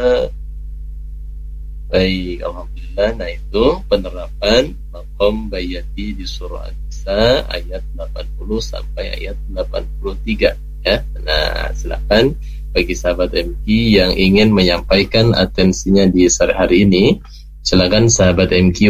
Baik, alhamdulillah. Nah, itu penerapan maqam bayati di surah An-Nisa ayat 80 sampai ayat 83 ya. Nah, silakan bagi sahabat MQ yang ingin menyampaikan atensinya di sore hari ini, silakan sahabat MQ